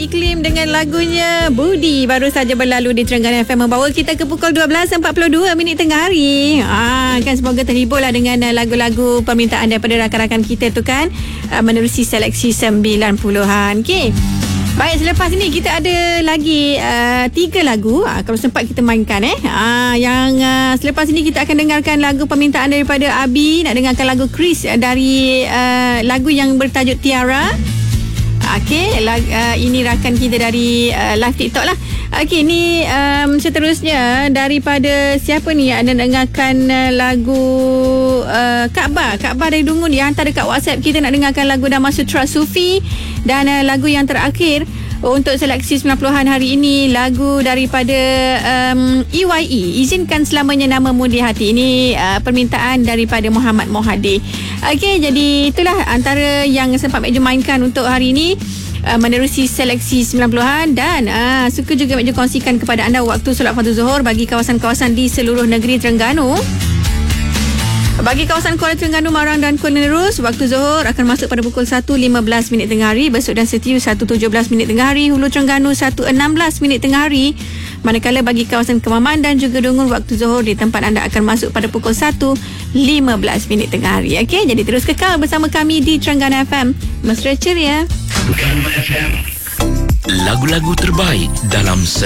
Iklim dengan lagunya Budi baru saja berlalu di Terengganu FM, membawa kita ke pukul 12.42 minit tengah hari. Kan semoga terhibur lah dengan lagu-lagu permintaan daripada rakan-rakan kita tu kan, menerusi seleksi 90-an. Okey. Baik, selepas ini kita ada lagi 3 lagu, kalau sempat kita mainkan yang selepas ini kita akan dengarkan lagu permintaan daripada Abi, nak dengarkan lagu Chris dari lagu yang bertajuk Tiara. Okey, ini rakan kita dari live TikTok lah. Okey, ni seterusnya daripada siapa ni yang dengarkan lagu Kaabah dari Dungun. Dia hantar dekat WhatsApp kita nak dengarkan lagu Dama Sutra Sufi. Dan lagu yang terakhir untuk seleksi 90-an hari ini, lagu daripada EYE, Izinkan Selamanya Namamu di Hati. Ini permintaan daripada Muhammad Mohadi. Okey, jadi itulah antara yang sempat Mek Ju mainkan untuk hari ini, menerusi seleksi 90-an. Dan suka juga Mek Ju kongsikan kepada anda waktu solat fardu Zuhur bagi kawasan-kawasan di seluruh negeri Terengganu. Bagi kawasan Kuala Terengganu, Marang dan Kuala Nerus, waktu Zuhur akan masuk pada pukul 1.15 minit tengah hari. Besut dan Setiu 1.17 minit tengah hari. Hulu Terengganu 1.16 minit tengah hari. Manakala bagi kawasan Kemaman dan juga Dungun, waktu Zuhur di tempat anda akan masuk pada pukul 1.15 minit tengah hari. Okey, jadi terus kekal bersama kami di Terengganu FM. Mesra ceria. Lagu-lagu terbaik dalam